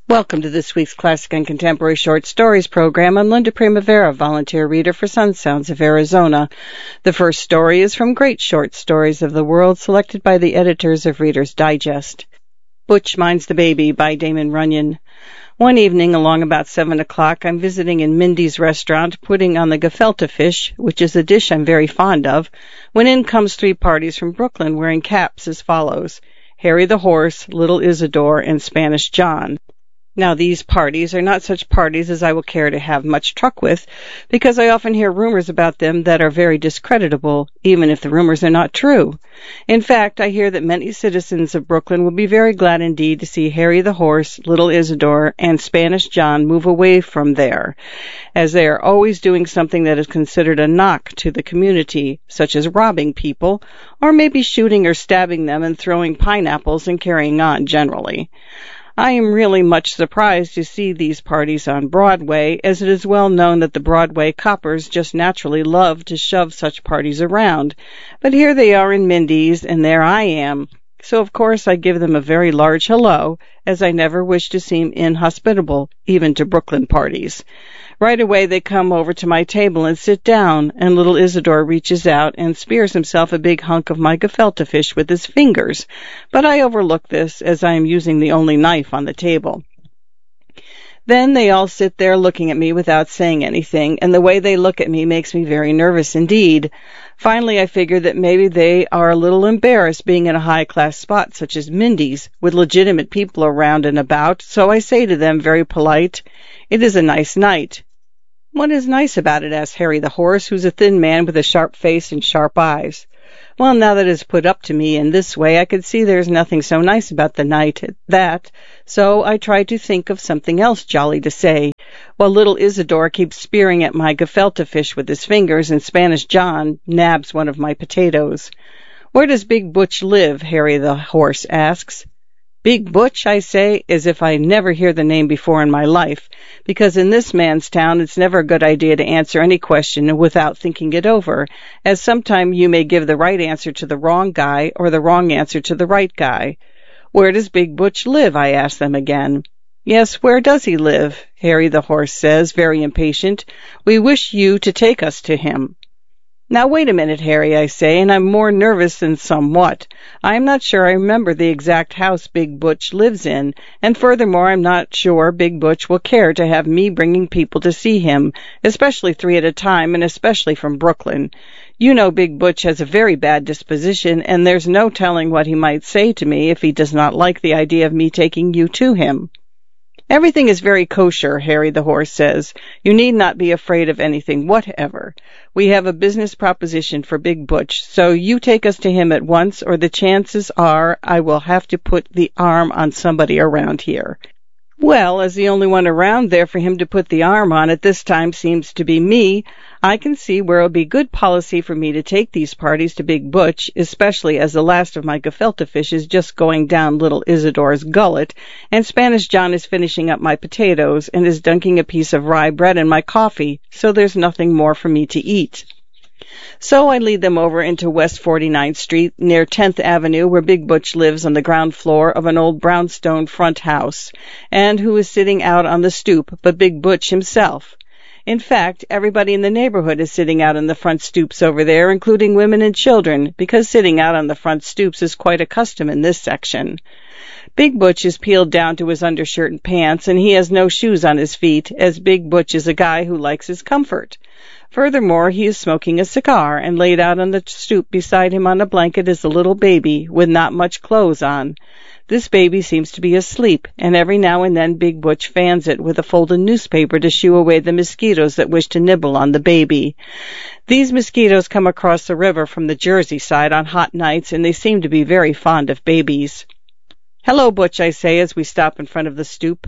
Welcome to this week's Classic and Contemporary Short Stories program. I'm Linda Primavera, volunteer reader for Sun Sounds of Arizona. The first story is from Great Short Stories of the World, selected by the editors of Reader's Digest. Butch Minds the Baby by Damon Runyon. One evening, along about 7 o'clock, I'm visiting in Mindy's restaurant, putting on the gefilte fish, which is a dish I'm very fond of, when in comes 3 parties from Brooklyn wearing caps as follows: Harry the Horse, Little Isidore, and Spanish John. Now, these parties are not such parties as I will care to have much truck with, because I often hear rumors about them that are very discreditable, even if the rumors are not true. In fact, I hear that many citizens of Brooklyn will be very glad indeed to see Harry the Horse, Little Isidore, and Spanish John move away from there, as they are always doing something that is considered a knock to the community, such as robbing people, or maybe shooting or stabbing them and throwing pineapples and carrying on generally. I am really much surprised to see these parties on Broadway, as it is well known that the Broadway coppers just naturally love to shove such parties around. But here they are in Mindy's, and there I am. So of course I give them a very large hello, as I never wish to seem inhospitable, even to Brooklyn parties. Right away they come over to my table and sit down, and little Isidore reaches out and spears himself a big hunk of my gefilte fish with his fingers, but I overlook this, as I am using the only knife on the table. Then they all sit there looking at me without saying anything, and the way they look at me makes me very nervous indeed. Finally, I figure that maybe they are a little embarrassed being in a high-class spot such as Mindy's, with legitimate people around and about, so I say to them, very polite, "It is a nice night." "What is nice about it?" asks Harry the Horse, who's a thin man with a sharp face and sharp eyes. Well, now that it is put up to me in this way, I could see there is nothing so nice about the night at that, so I try to think of something else jolly to say, while little Isidore keeps spearing at my gefilte fish with his fingers, and Spanish John nabs one of my potatoes. "Where does Big Butch live?" Harry the Horse asks. "Big Butch," I say, as if I never hear the name before in my life, because in this man's town it's never a good idea to answer any question without thinking it over, as sometime you may give the right answer to the wrong guy or the wrong answer to the right guy. "Where does Big Butch live?" I ask them again. "Yes, where does he live?" Harry the Horse says, very impatient. "We wish you to take us to him." "Now, wait a minute, Harry," I say, and I'm more nervous than somewhat. I am not sure I remember the exact house Big Butch lives in, and furthermore, I'm not sure Big Butch will care to have me bringing people to see him, especially 3 at a time, and especially from Brooklyn. You know Big Butch has a very bad disposition, and there's no telling what he might say to me if he does not like the idea of me taking you to him. "Everything is very kosher," Harry the Horse says. "You need not be afraid of anything whatever. We have a business proposition for Big Butch, so you take us to him at once, or the chances are I will have to put the arm on somebody around here." Well, as the only one around there for him to put the arm on at this time seems to be me, I can see where it will be good policy for me to take these parties to Big Butch, especially as the last of my gefilte fish is just going down little Isidore's gullet, and Spanish John is finishing up my potatoes and is dunking a piece of rye bread in my coffee, so there's nothing more for me to eat. So I lead them over into West 49th Street, near 10th Avenue, where Big Butch lives on the ground floor of an old brownstone front house, and who is sitting out on the stoop, but Big Butch himself. In fact, everybody in the neighborhood is sitting out on the front stoops over there, including women and children, because sitting out on the front stoops is quite a custom in this section. Big Butch is peeled down to his undershirt and pants, and he has no shoes on his feet, as Big Butch is a guy who likes his comfort. Furthermore, he is smoking a cigar, and laid out on the stoop beside him on a blanket is a little baby with not much clothes on. This baby seems to be asleep, and every now and then Big Butch fans it with a folded newspaper to shoo away the mosquitoes that wish to nibble on the baby. These mosquitoes come across the river from the Jersey side on hot nights, and they seem to be very fond of babies. "Hello, Butch," I say as we stop in front of the stoop.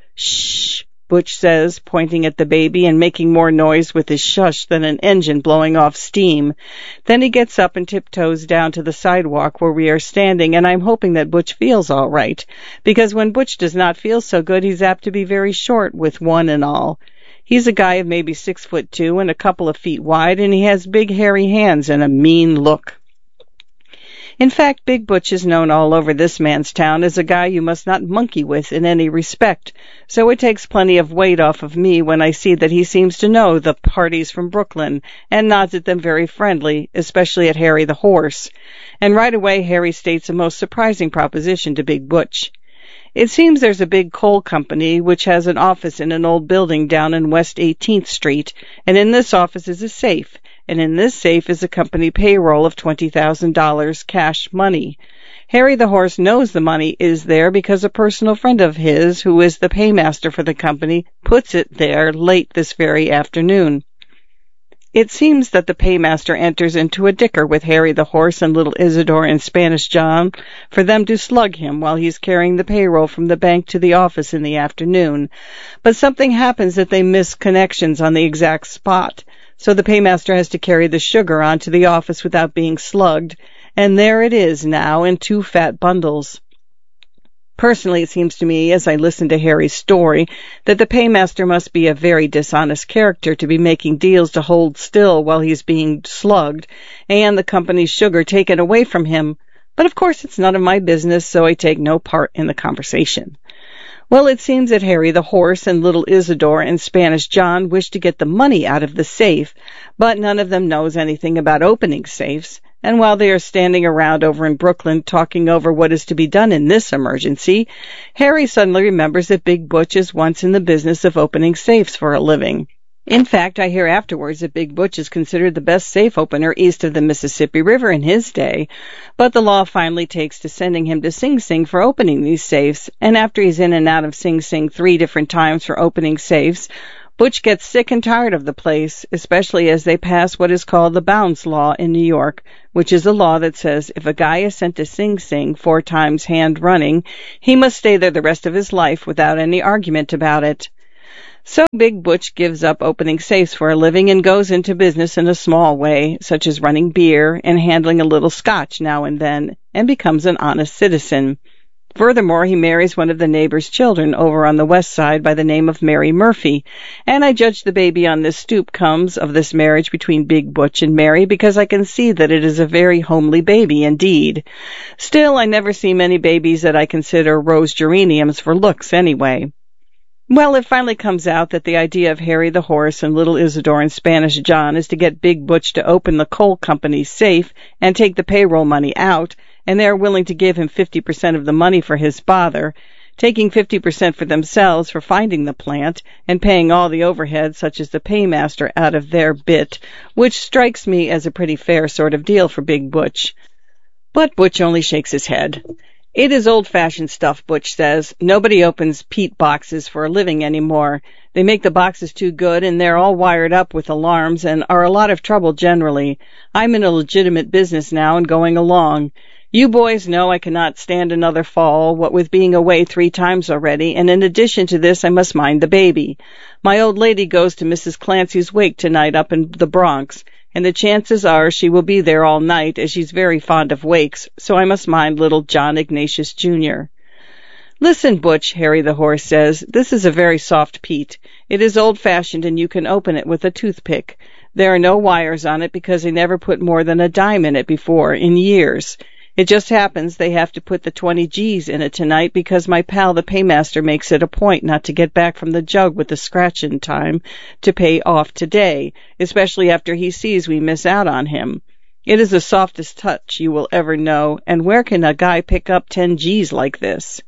"Shh," Butch says, pointing at the baby and making more noise with his shush than an engine blowing off steam. Then he gets up and tiptoes down to the sidewalk where we are standing, and I'm hoping that Butch feels all right, because when Butch does not feel so good, he's apt to be very short with one and all. He's a guy of maybe 6'2" and a couple of feet wide, and he has big hairy hands and a mean look. In fact, Big Butch is known all over this man's town as a guy you must not monkey with in any respect, so it takes plenty of weight off of me when I see that he seems to know the parties from Brooklyn and nods at them very friendly, especially at Harry the Horse. And right away Harry states a most surprising proposition to Big Butch. It seems there's a big coal company which has an office in an old building down in West 18th Street, and in this office is a safe, and in this safe is a company payroll of $20,000 cash money. Harry the Horse knows the money is there because a personal friend of his, who is the paymaster for the company, puts it there late this very afternoon. It seems that the paymaster enters into a dicker with Harry the Horse and little Isidore and Spanish John for them to slug him while he's carrying the payroll from the bank to the office in the afternoon. But something happens that they miss connections on the exact spot, so the paymaster has to carry the sugar on to the office without being slugged, and there it is now in 2 fat bundles. Personally, it seems to me, as I listen to Harry's story, that the paymaster must be a very dishonest character to be making deals to hold still while he's being slugged, and the company's sugar taken away from him. But of course it's none of my business, so I take no part in the conversation. Well, it seems that Harry the Horse and little Isidore and Spanish John wish to get the money out of the safe, but none of them knows anything about opening safes. And while they are standing around over in Brooklyn talking over what is to be done in this emergency, Harry suddenly remembers that Big Butch is once in the business of opening safes for a living. In fact, I hear afterwards that Big Butch is considered the best safe opener east of the Mississippi River in his day, but the law finally takes to sending him to Sing Sing for opening these safes, and after he's in and out of Sing Sing 3 different times for opening safes, Butch gets sick and tired of the place, especially as they pass what is called the Bounds Law in New York, which is a law that says if a guy is sent to Sing Sing 4 times hand running, he must stay there the rest of his life without any argument about it. So Big Butch gives up opening safes for a living and goes into business in a small way, such as running beer and handling a little scotch now and then, and becomes an honest citizen. Furthermore, he marries one of the neighbor's children over on the west side by the name of Mary Murphy, and I judge the baby on this stoop comes of this marriage between Big Butch and Mary because I can see that it is a very homely baby indeed. Still, I never see many babies that I consider rose geraniums for looks anyway. Well, it finally comes out that the idea of Harry the Horse and little Isidore and Spanish John is to get Big Butch to open the coal company's safe and take the payroll money out, and they are willing to give him 50% of the money for his bother, taking 50% for themselves for finding the plant, and paying all the overhead, such as the paymaster, out of their bit, which strikes me as a pretty fair sort of deal for Big Butch. But Butch only shakes his head. It is old-fashioned stuff, Butch says. Nobody opens peat boxes for a living anymore. They make the boxes too good, and they're all wired up with alarms and are a lot of trouble generally. I'm in a legitimate business now and going along. You boys know I cannot stand another fall, what with being away 3 times already, and in addition to this I must mind the baby. My old lady goes to Mrs. Clancy's wake tonight up in the Bronx, and the chances are she will be there all night, as she's very fond of wakes, so I must mind little John Ignatius, Jr. Listen, Butch, Harry the Horse says, this is a very soft peat. It is old-fashioned, and you can open it with a toothpick. There are no wires on it because they never put more than a dime in it before, in years. It just happens they have to put the 20 G's in it tonight because my pal the paymaster makes it a point not to get back from the jug with the scratch in time to pay off today, especially after he sees we miss out on him. It is the softest touch you will ever know, and where can a guy pick up 10 G's like this?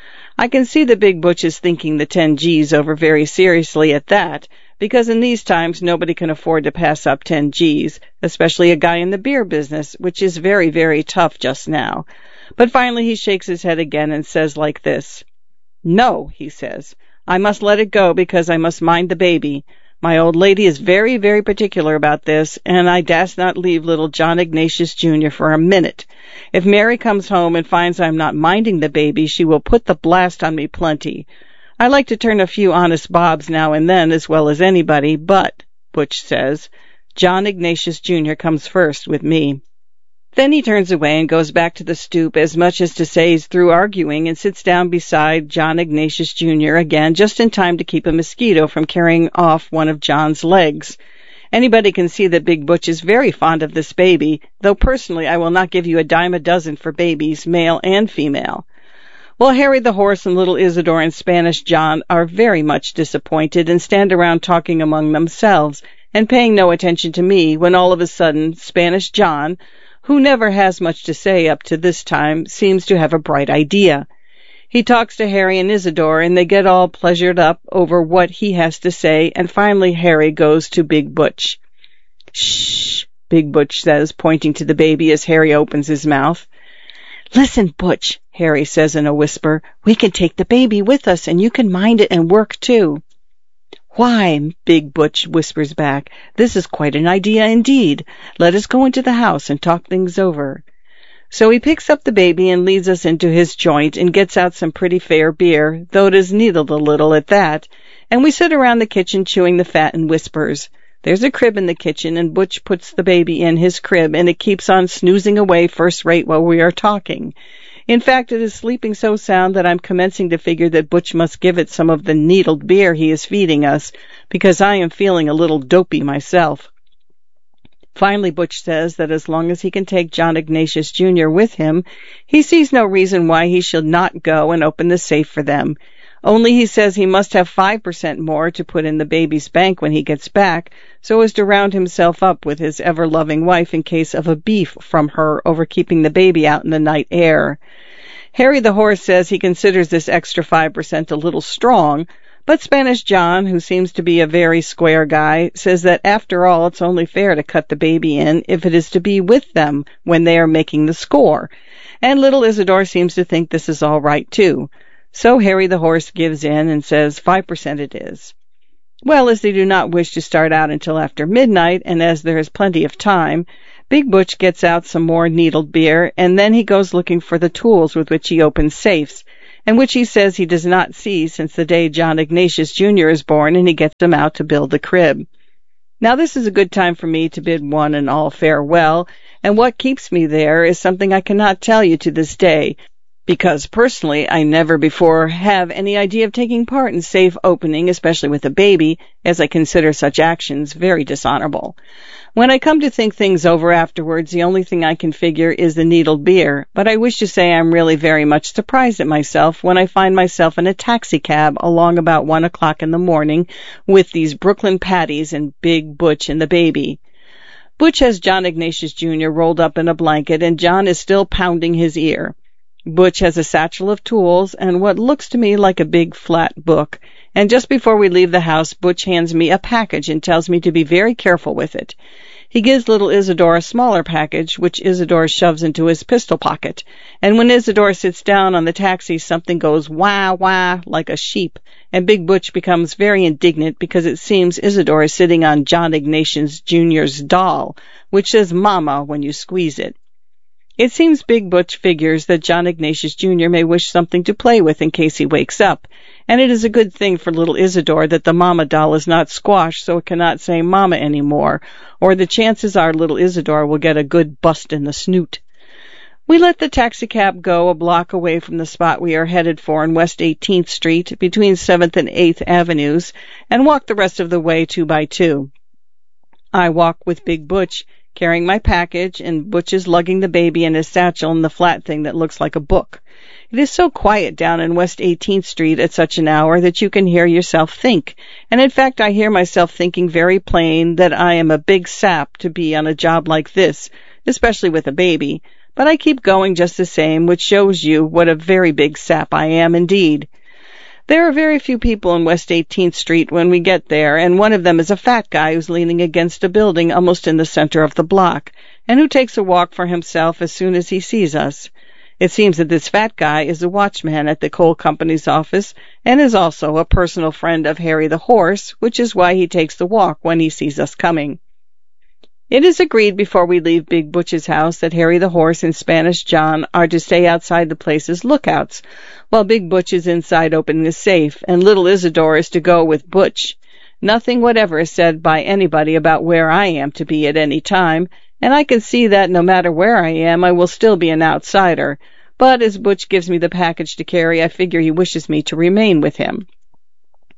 I can see the Big Butch is thinking the 10 G's over very seriously at that, because in these times nobody can afford to pass up 10 G's, especially a guy in the beer business, which is very, very tough just now. But finally he shakes his head again and says like this, "No," he says, "I must let it go because I must mind the baby. My old lady is very, very particular about this, and I dast not leave little John Ignatius, Jr. for a minute. If Mary comes home and finds I'm not minding the baby, she will put the blast on me plenty. I like to turn a few honest bobs now and then as well as anybody, but," Butch says, "John Ignatius, Jr. comes first with me." Then he turns away and goes back to the stoop as much as to say he's through arguing and sits down beside John Ignatius, Jr. again just in time to keep a mosquito from carrying off one of John's legs. Anybody can see that Big Butch is very fond of this baby, though personally I will not give you a dime a dozen for babies, male and female. Well, Harry the Horse and little Isidore and Spanish John are very much disappointed and stand around talking among themselves and paying no attention to me when all of a sudden Spanish John, who never has much to say up to this time, seems to have a bright idea. He talks to Harry and Isidore, and they get all pleasured up over what he has to say, and finally Harry goes to Big Butch. "Shh," Big Butch says, pointing to the baby as Harry opens his mouth. "Listen, Butch," Harry says in a whisper, "we can take the baby with us, and you can mind it and work too." "Why," Big Butch whispers back, "this is quite an idea indeed. Let us go into the house and talk things over." So he picks up the baby and leads us into his joint and gets out some pretty fair beer, though it is needled a little at that, and we sit around the kitchen chewing the fat in whispers. There's a crib in the kitchen, and Butch puts the baby in his crib, and it keeps on snoozing away first-rate while we are talking. In fact, it is sleeping so sound that I'm commencing to figure that Butch must give it some of the needled beer he is feeding us, because I am feeling a little dopey myself. Finally, Butch says that as long as he can take John Ignatius Jr. with him, he sees no reason why he should not go and open the safe for them. Only he says he must have 5% more to put in the baby's bank when he gets back, so as to round himself up with his ever-loving wife in case of a beef from her over keeping the baby out in the night air. Harry the Horse says he considers this extra 5% a little strong, but Spanish John, who seems to be a very square guy, says that after all it's only fair to cut the baby in if it is to be with them when they are making the score, and little Isidore seems to think this is all right too. So Harry the Horse gives in and says 5% it is. Well, as they do not wish to start out until after midnight, and as there is plenty of time, Big Butch gets out some more needled beer, and then he goes looking for the tools with which he opens safes, and which he says he does not see since the day John Ignatius Jr. is born, and he gets them out to build the crib. Now this is a good time for me to bid one and all farewell, and what keeps me there is something I cannot tell you to this day, because personally I never before have any idea of taking part in safe opening, especially with a baby, as I consider such actions very dishonorable. When I come to think things over afterwards, the only thing I can figure is the needled beer, but I wish to say I'm really very much surprised at myself when I find myself in a taxicab along about 1 o'clock in the morning with these Brooklyn patties and Big Butch and the baby. Butch has John Ignatius Jr. rolled up in a blanket, and John is still pounding his ear. Butch has a satchel of tools and what looks to me like a big flat book, and just before we leave the house, Butch hands me a package and tells me to be very careful with it. He gives little Isidore a smaller package, which Isidore shoves into his pistol pocket, and when Isidore sits down on the taxi, something goes wah wah like a sheep, and Big Butch becomes very indignant because it seems Isidore is sitting on John Ignatius Jr.'s doll, which says Mama when you squeeze it. It seems Big Butch figures that John Ignatius Jr. may wish something to play with in case he wakes up, and it is a good thing for little Isidore that the Mama doll is not squashed so it cannot say Mama anymore, or the chances are little Isidore will get a good bust in the snoot. We let the taxicab go a block away from the spot we are headed for on West 18th Street between 7th and 8th Avenues, and walk the rest of the way 2 by 2. I walk with Big Butch, carrying my package, and Butch is lugging the baby in his satchel in the flat thing that looks like a book. It is so quiet down in West 18th Street at such an hour that you can hear yourself think, and in fact I hear myself thinking very plain that I am a big sap to be on a job like this, especially with a baby, but I keep going just the same, which shows you what a very big sap I am indeed. There are very few people in West 18th Street when we get there, and one of them is a fat guy who's leaning against a building almost in the center of the block, and who takes a walk for himself as soon as he sees us. It seems that this fat guy is a watchman at the coal company's office, and is also a personal friend of Harry the Horse, which is why he takes the walk when he sees us coming. It is agreed before we leave Big Butch's house that Harry the Horse and Spanish John are to stay outside the place as lookouts, while Big Butch is inside opening the safe, and little Isidore is to go with Butch. Nothing whatever is said by anybody about where I am to be at any time, and I can see that no matter where I am, I will still be an outsider, but as Butch gives me the package to carry, I figure he wishes me to remain with him.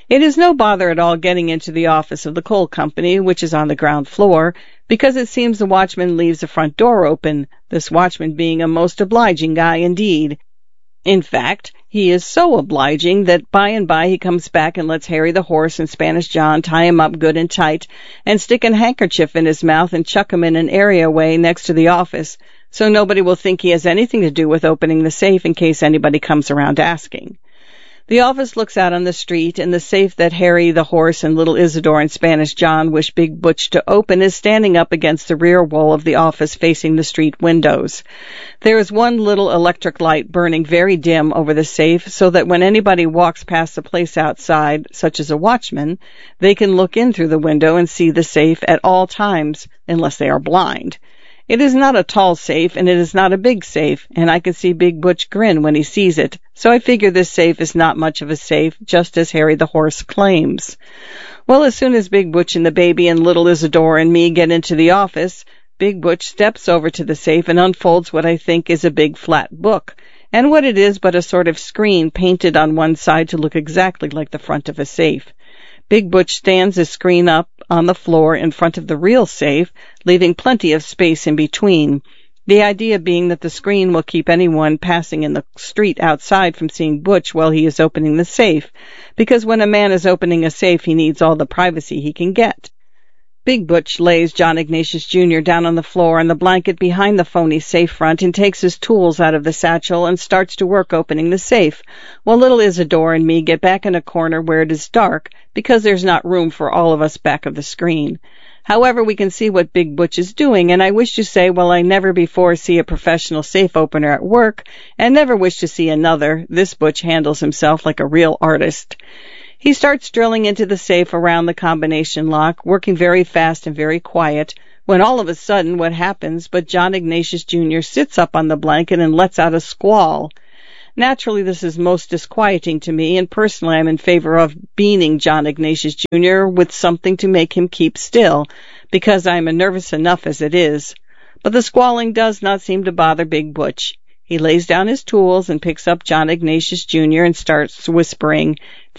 It is no bother at all getting into the office of the coal company, which is on the ground floor, because it seems the watchman leaves the front door open, this watchman being a most obliging guy indeed. In fact, he is so obliging that by and by he comes back and lets Harry the horse and Spanish John tie him up good and tight and stick a handkerchief in his mouth and chuck him in an areaway next to the office, so nobody will think he has anything to do with opening the safe in case anybody comes around asking. The office looks out on the street, and the safe that Harry the horse and little Isidore and Spanish John wish Big Butch to open is standing up against the rear wall of the office facing the street windows. There is one little electric light burning very dim over the safe so that when anybody walks past the place outside, such as a watchman, they can look in through the window and see the safe at all times, unless they are blind. It is not a tall safe, and it is not a big safe, and I can see Big Butch grin when he sees it, so I figure this safe is not much of a safe, just as Harry the horse claims. Well, as soon as Big Butch and the baby and little Isidore and me get into the office, Big Butch steps over to the safe and unfolds what I think is a big flat book, and what it is but a sort of screen painted on one side to look exactly like the front of a safe. Big Butch stands the screen up on the floor in front of the real safe, leaving plenty of space in between, the idea being that the screen will keep anyone passing in the street outside from seeing Butch while he is opening the safe, because when a man is opening a safe he needs all the privacy he can get. Big Butch lays John Ignatius Jr. down on the floor on the blanket behind the phony safe front and takes his tools out of the satchel and starts to work opening the safe, while little Isidore and me get back in a corner where it is dark, because there's not room for all of us back of the screen. However, we can see what Big Butch is doing, and I wish to say, while I never before see a professional safe opener at work, and never wish to see another, this Butch handles himself like a real artist. He starts drilling into the safe around the combination lock, working very fast and very quiet, when all of a sudden what happens but John Ignatius Jr. sits up on the blanket and lets out a squall. Naturally, this is most disquieting to me, and personally I'm in favor of beaning John Ignatius Jr. with something to make him keep still, because I am nervous enough as it is. But the squalling does not seem to bother Big Butch. He lays down his tools and picks up John Ignatius Jr. and starts whispering,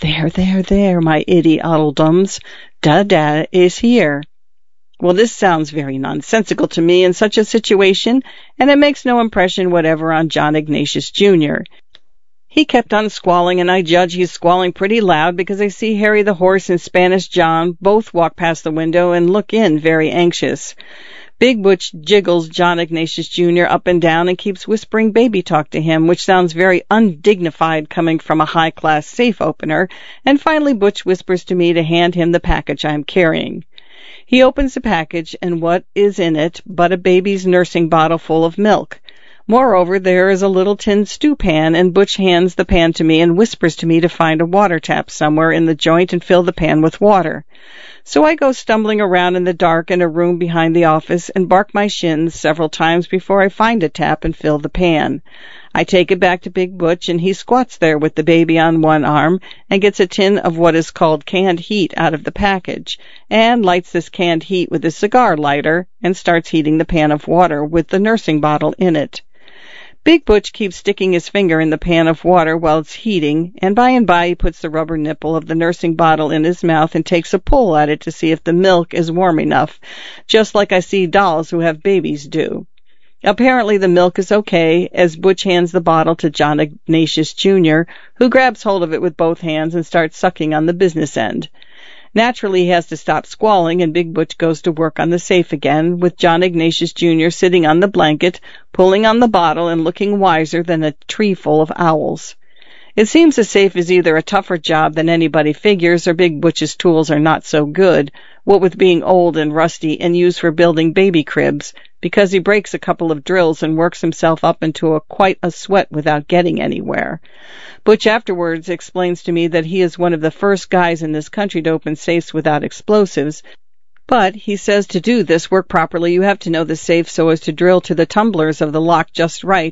There, my idiottledums. Dada is here." Well, this sounds very nonsensical to me in such a situation, and it makes no impression whatever on John Ignatius Jr. He kept on squalling, and I judge he's squalling pretty loud because I see Harry the horse and Spanish John both walk past the window and look in very anxious. Big Butch jiggles John Ignatius Jr. up and down and keeps whispering baby talk to him, which sounds very undignified coming from a high-class safe opener, and finally Butch whispers to me to hand him the package I am carrying. He opens the package, and what is in it but a baby's nursing bottle full of milk. Moreover, there is a little tin stew pan, and Butch hands the pan to me and whispers to me to find a water tap somewhere in the joint and fill the pan with water. So I go stumbling around in the dark in a room behind the office and bark my shins several times before I find a tap and fill the pan. I take it back to Big Butch, and he squats there with the baby on one arm and gets a tin of what is called canned heat out of the package, and lights this canned heat with his cigar lighter and starts heating the pan of water with the nursing bottle in it. Big Butch keeps sticking his finger in the pan of water while it's heating, and by he puts the rubber nipple of the nursing bottle in his mouth and takes a pull at it to see if the milk is warm enough, just like I see dolls who have babies do. Apparently the milk is okay, as Butch hands the bottle to John Ignatius Jr., who grabs hold of it with both hands and starts sucking on the business end. Naturally, he has to stop squalling, and Big Butch goes to work on the safe again, with John Ignatius Jr. sitting on the blanket, pulling on the bottle and looking wiser than a tree full of owls. It seems the safe is either a tougher job than anybody figures, or Big Butch's tools are not so good, what with being old and rusty and used for building baby cribs, because he breaks a couple of drills and works himself up into quite a sweat without getting anywhere. Butch afterwards explains to me that he is one of the first guys in this country to open safes without explosives, but he says to do this work properly you have to know the safe so as to drill to the tumblers of the lock just right,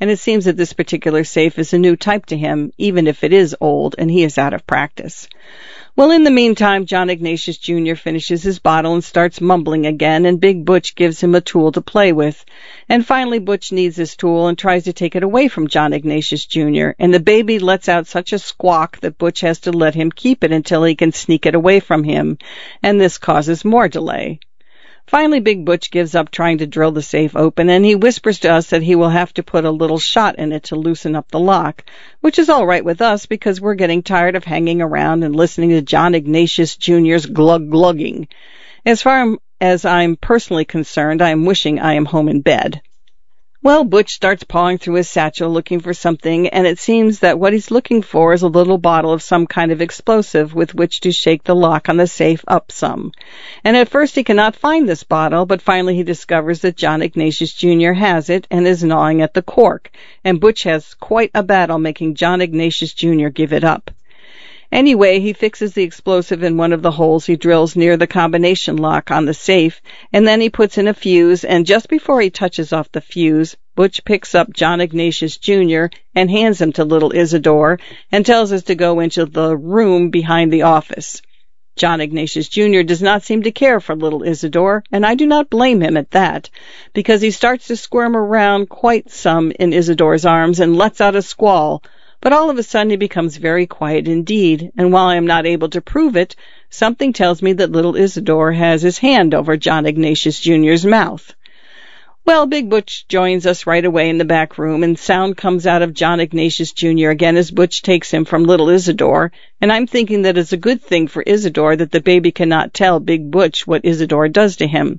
and it seems that this particular safe is a new type to him, even if it is old and he is out of practice. Well, in the meantime, John Ignatius Jr. finishes his bottle and starts mumbling again, and Big Butch gives him a tool to play with. And finally, Butch needs this tool and tries to take it away from John Ignatius Jr., and the baby lets out such a squawk that Butch has to let him keep it until he can sneak it away from him, and this causes more delay. Finally, Big Butch gives up trying to drill the safe open, and he whispers to us that he will have to put a little shot in it to loosen up the lock, which is all right with us because we're getting tired of hanging around and listening to John Ignatius Jr.'s glug-glugging. As far as I'm personally concerned, I am wishing I am home in bed. Well, Butch starts pawing through his satchel looking for something, and it seems that what he's looking for is a little bottle of some kind of explosive with which to shake the lock on the safe up some. And at first he cannot find this bottle, but finally he discovers that John Ignatius Jr. has it and is gnawing at the cork, and Butch has quite a battle making John Ignatius Jr. give it up. Anyway, he fixes the explosive in one of the holes he drills near the combination lock on the safe, and then he puts in a fuse, and just before he touches off the fuse, Butch picks up John Ignatius Jr. and hands him to little Isidore and tells us to go into the room behind the office. John Ignatius Jr. does not seem to care for little Isidore, and I do not blame him at that, because he starts to squirm around quite some in Isidore's arms and lets out a squall. But all of a sudden he becomes very quiet indeed, and while I am not able to prove it, something tells me that little Isidore has his hand over John Ignatius Jr.'s mouth. Well, Big Butch joins us right away in the back room, and sound comes out of John Ignatius Jr. again as Butch takes him from little Isidore, and I'm thinking that it's a good thing for Isidore that the baby cannot tell Big Butch what Isidore does to him.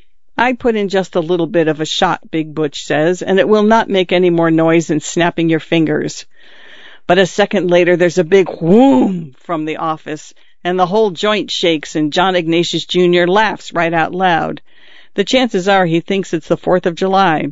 I put in just a little bit of a shot, Big Butch says, and it will not make any more noise than snapping your fingers. But a second later, there's a big whoom from the office, and the whole joint shakes, and John Ignatius Jr. laughs right out loud. The chances are he thinks it's the 4th of July.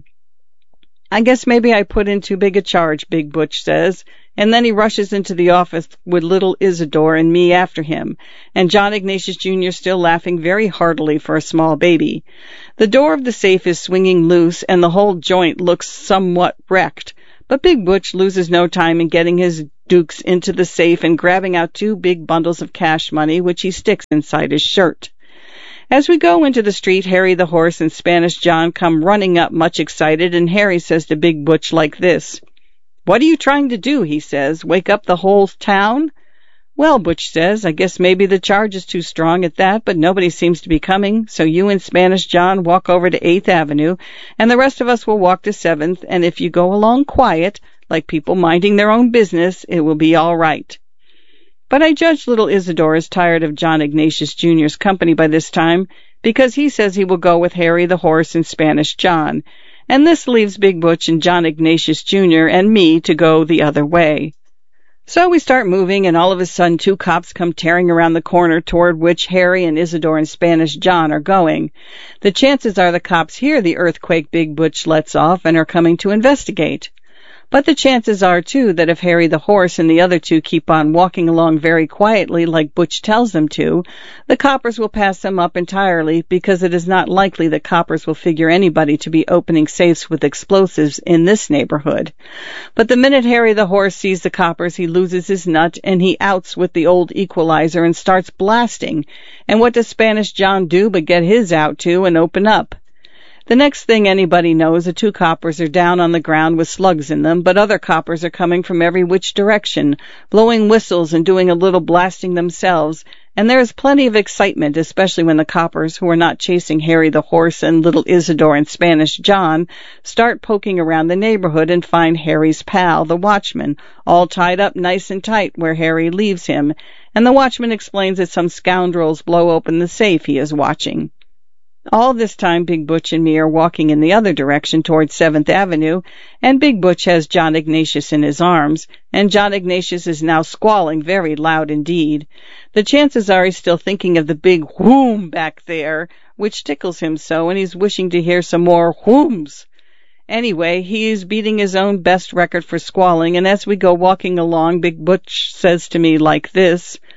I guess maybe I put in too big a charge, Big Butch says, and then he rushes into the office with little Isidore and me after him, and John Ignatius Jr. still laughing very heartily for a small baby. The door of the safe is swinging loose, and the whole joint looks somewhat wrecked. But Big Butch loses no time in getting his dukes into the safe and grabbing out 2 big bundles of cash money, which he sticks inside his shirt. As we go into the street, Harry the horse and Spanish John come running up much excited, and Harry says to Big Butch like this, "What are you trying to do?" he says. "Wake up the whole town?" "Well," Butch says, "I guess maybe the charge is too strong at that, but nobody seems to be coming, so you and Spanish John walk over to 8th Avenue, and the rest of us will walk to 7th, and if you go along quiet, like people minding their own business, it will be all right." But I judge little Isidore is tired of John Ignatius Jr.'s company by this time, because he says he will go with Harry the horse and Spanish John, and this leaves Big Butch and John Ignatius Jr. and me to go the other way. So we start moving, and all of a sudden 2 cops come tearing around the corner toward which Harry and Isidore and Spanish John are going. The chances are the cops hear the earthquake Big Butch lets off and are coming to investigate. But the chances are, too, that if Harry the horse and the other 2 keep on walking along very quietly like Butch tells them to, the coppers will pass them up entirely, because it is not likely that coppers will figure anybody to be opening safes with explosives in this neighborhood. But the minute Harry the horse sees the coppers, he loses his nut, and he outs with the old equalizer and starts blasting. And what does Spanish John do but get his out, too, and open up? The next thing anybody knows, the 2 coppers are down on the ground with slugs in them, but other coppers are coming from every which direction, blowing whistles and doing a little blasting themselves, and there is plenty of excitement, especially when the coppers, who are not chasing Harry the horse and little Isidore and Spanish John, start poking around the neighborhood and find Harry's pal, the watchman, all tied up nice and tight where Harry leaves him, and the watchman explains that some scoundrels blow open the safe he is watching. All this time, Big Butch and me are walking in the other direction toward 7th Avenue, and Big Butch has John Ignatius in his arms, and John Ignatius is now squalling very loud indeed. The chances are he's still thinking of the big whoom back there, which tickles him so, and he's wishing to hear some more whooms. Anyway, he is beating his own best record for squalling, and as we go walking along, Big Butch says to me like this,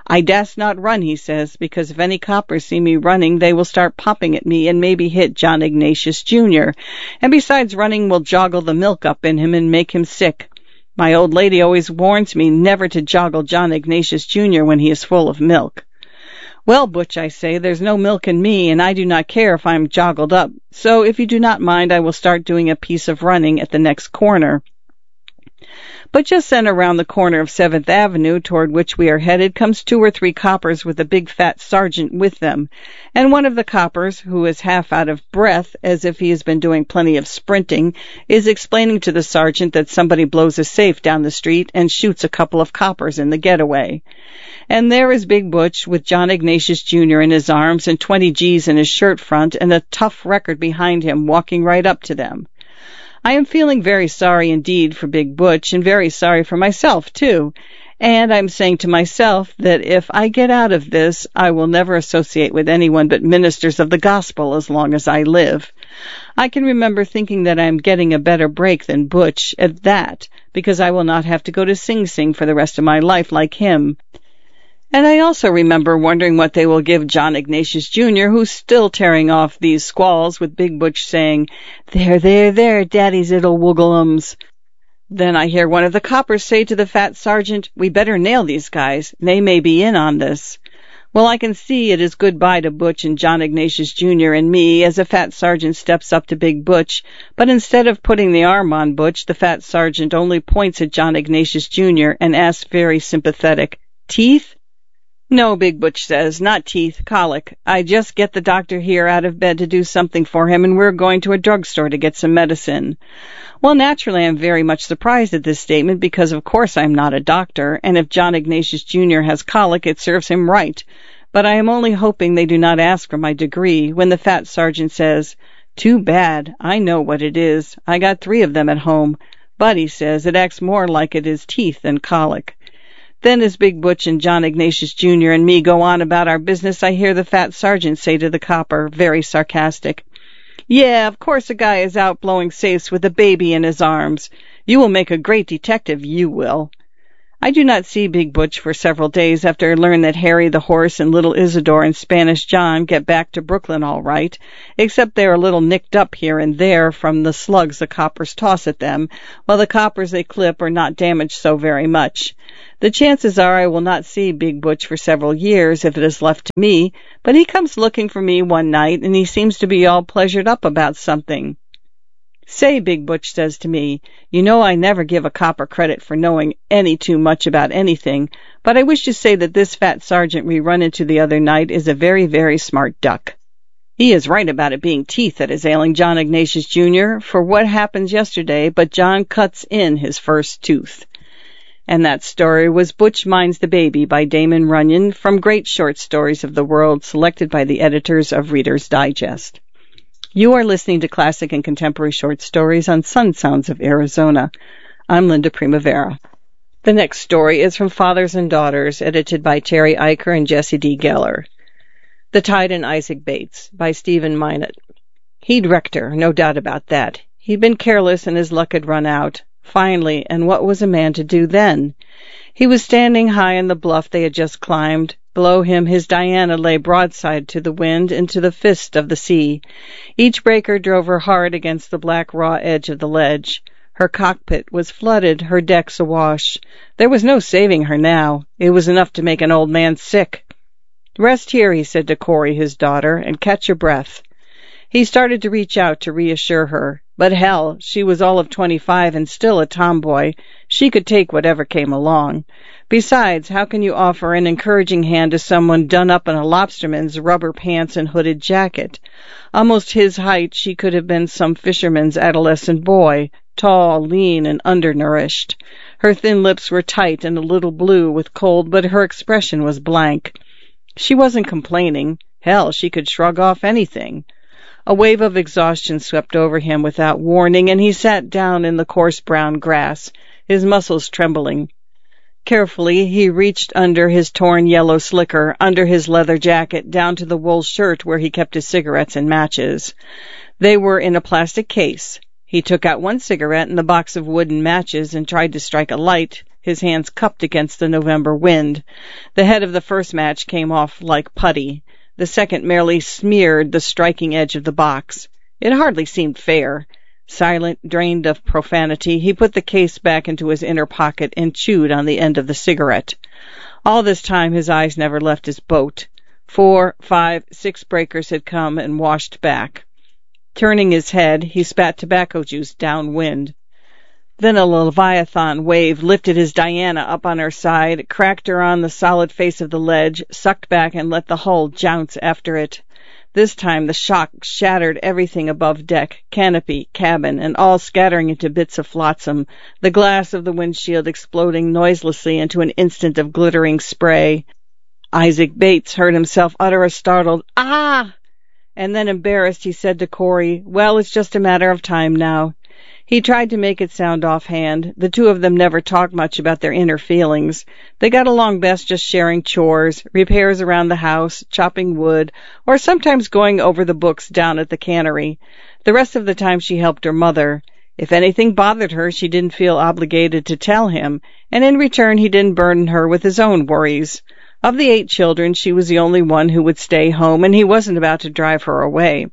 I dast not run, he says, because if any coppers see me running, they will start popping at me and maybe hit John Ignatius Jr. And besides, running will joggle the milk up in him and make him sick. My old lady always warns me never to joggle John Ignatius Jr. when he is full of milk. Well, Butch, I say, there's no milk in me, and I do not care if I am joggled up. So if you do not mind, I will start doing a piece of running at the next corner. But just then around the corner of 7th Avenue, toward which we are headed, comes 2 or 3 coppers with a big fat sergeant with them. And one of the coppers, who is half out of breath, as if he has been doing plenty of sprinting, is explaining to the sergeant that somebody blows a safe down the street and shoots a couple of coppers in the getaway. And there is Big Butch with John Ignatius Jr. in his arms and 20 G's in his shirt front and a tough record behind him, walking right up to them. I am feeling very sorry indeed for Big Butch, and very sorry for myself, too. And I'm saying to myself that if I get out of this, I will never associate with anyone but ministers of the gospel as long as I live. I can remember thinking that I am getting a better break than Butch at that, because I will not have to go to Sing Sing for the rest of my life like him. And I also remember wondering what they will give John Ignatius Jr., who's still tearing off these squalls, with Big Butch saying, There, daddy's little woogleums. Then I hear one of the coppers say to the fat sergeant, we better nail these guys. They may be in on this. Well, I can see it is goodbye to Butch and John Ignatius Jr. and me as the fat sergeant steps up to Big Butch, but instead of putting the arm on Butch, the fat sergeant only points at John Ignatius Jr. and asks very sympathetic, Teeth? No, Big Butch says, not teeth, colic. I just get the doctor here out of bed to do something for him, and we're going to a drugstore to get some medicine. Well, naturally, I'm very much surprised at this statement, because of course I'm not a doctor, and if John Ignatius Jr. has colic, it serves him right. But I am only hoping they do not ask for my degree, when the fat sergeant says, Too bad, I know what it is. I got 3 of them at home. But, he says, it acts more like it is teeth than colic. Then as Big Butch and John Ignatius Jr. and me go on about our business, I hear the fat sergeant say to the copper, very sarcastic, Yeah, of course a guy is out blowing safes with a baby in his arms. You will make a great detective, you will. I do not see Big Butch for several days after I learn that Harry the horse and little Isidore and Spanish John get back to Brooklyn all right, except they are a little nicked up here and there from the slugs the coppers toss at them, while the coppers they clip are not damaged so very much. The chances are I will not see Big Butch for several years if it is left to me, but he comes looking for me one night, and he seems to be all pleasured up about something. Say, Big Butch says to me, you know I never give a copper credit for knowing any too much about anything, but I wish to say that this fat sergeant we run into the other night is a very, very smart duck. He is right about it being teeth that is ailing John Ignatius Jr., for what happens yesterday but John cuts in his first tooth. And that story was Butch Minds the Baby by Damon Runyon from Great Short Stories of the World, selected by the editors of Reader's Digest. You are listening to Classic and Contemporary Short Stories on Sun Sounds of Arizona. I'm Linda Primavera. The next story is from Fathers and Daughters, edited by Terry Eicher and Jesse D. Geller. The Tide and Isaac Bates by Stephen Minot. He'd wrecked her, no doubt about that. He'd been careless and his luck had run out. Finally, and what was a man to do then? He was standing high on the bluff they had just climbed. Below him his Diana lay broadside to the wind and to the fist of the sea. Each breaker drove her hard against the black raw edge of the ledge. Her cockpit was flooded, her decks awash. There was no saving her now. It was enough to make an old man sick. Rest here, he said to Corey, his daughter, and catch your breath. He started to reach out to reassure her. But hell, she was all of 25 and still a tomboy. She could take whatever came along. Besides, how can you offer an encouraging hand to someone done up in a lobsterman's rubber pants and hooded jacket? Almost his height, she could have been some fisherman's adolescent boy, tall, lean, and undernourished. Her thin lips were tight and a little blue with cold, but her expression was blank. She wasn't complaining. Hell, she could shrug off anything. A wave of exhaustion swept over him without warning, and he sat down in the coarse brown grass, his muscles trembling. Carefully, he reached under his torn yellow slicker, under his leather jacket, down to the wool shirt where he kept his cigarettes and matches. They were in a plastic case. He took out one cigarette and the box of wooden matches and tried to strike a light. his hands cupped against the November wind. The head of the first match came off like putty. The second merely smeared the striking edge of the box. It hardly seemed fair. Silent, drained of profanity, he put the case back into his inner pocket and chewed on the end of the cigarette. All this time his eyes never left his boat. 4, 5, 6 breakers had come and washed back. Turning his head, he spat tobacco juice downwind. Then a leviathan wave lifted his Diana up on her side, cracked her on the solid face of the ledge, sucked back and let the hull jounce after it. This time the shock shattered everything above deck, canopy, cabin, and all scattering into bits of flotsam, the glass of the windshield exploding noiselessly into an instant of glittering spray. Isaac Bates heard himself utter a startled, "Ah!" And then, embarrassed, he said to Corey, "Well, it's just a matter of time now." He tried to make it sound offhand. The two of them never talked much about their inner feelings. They got along best just sharing chores, repairs around the house, chopping wood, or sometimes going over the books down at the cannery. The rest of the time she helped her mother. If anything bothered her, she didn't feel obligated to tell him, and in return he didn't burden her with his own worries. Of the 8 children, she was the only one who would stay home, and he wasn't about to drive her away.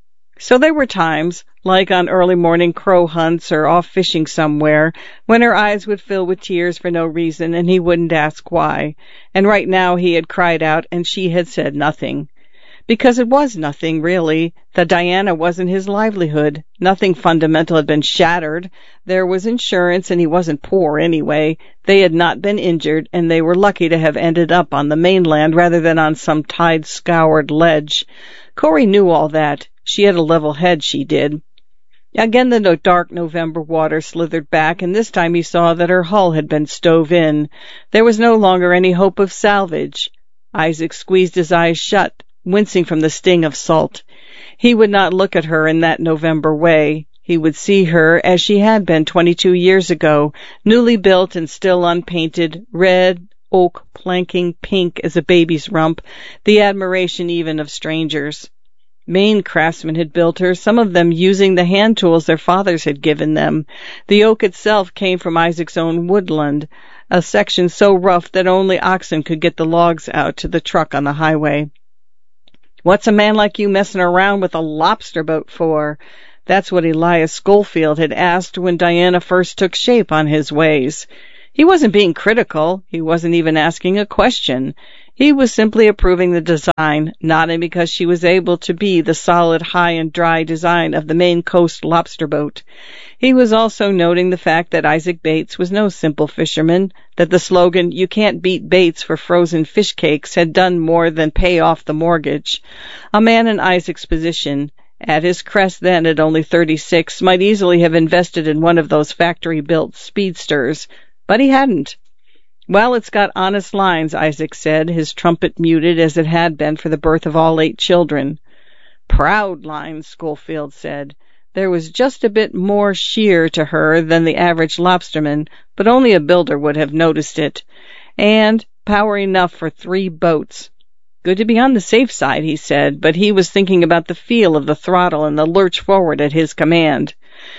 So there were times, like on early morning crow hunts or off fishing somewhere, when her eyes would fill with tears for no reason, and he wouldn't ask why. And right now he had cried out, and she had said nothing. Because it was nothing, really. The Diana wasn't his livelihood. Nothing fundamental had been shattered. There was insurance, and he wasn't poor anyway. They had not been injured, and they were lucky to have ended up on the mainland rather than on some tide-scoured ledge. Corey knew all that. She had a level head, she did. Again the dark November water slithered back, and this time he saw that her hull had been stove in. There was no longer any hope of salvage. Isaac squeezed his eyes shut, wincing from the sting of salt. He would not look at her in that November way. He would see her as she had been 22 years ago, newly built and still unpainted, red, oak planking pink as a baby's rump, the admiration even of strangers. Maine craftsmen had built her, some of them using the hand tools their fathers had given them. The oak itself came from Isaac's own woodland, a section so rough that only oxen could get the logs out to the truck on the highway. "What's a man like you messing around with a lobster boat for?" That's what Elias Schofield had asked when Diana first took shape on his ways. He wasn't being critical. He wasn't even asking a question. He was simply approving the design, nodding because she was able to be the solid, high and dry design of the Maine coast lobster boat. He was also noting the fact that Isaac Bates was no simple fisherman, that the slogan, "You can't beat Bates for frozen fish cakes," had done more than pay off the mortgage. A man in Isaac's position, at his crest then at only 36, might easily have invested in one of those factory-built speedsters, but he hadn't. "Well, it's got honest lines," Isaac said, his trumpet muted as it had been for the birth of all 8 children. "Proud lines," Schofield said. There was just a bit more sheer to her than the average lobsterman, but only a builder would have noticed it. And power enough for 3 boats. Good to be on the safe side, he said, but he was thinking about the feel of the throttle and the lurch forward at his command.